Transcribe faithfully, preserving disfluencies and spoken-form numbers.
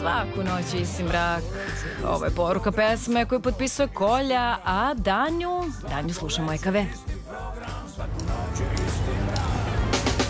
Svaku noć isti mrak. Ovo je poruka pesme koju potpisuje Kolja, a Danju, Danju sluša Mojka V.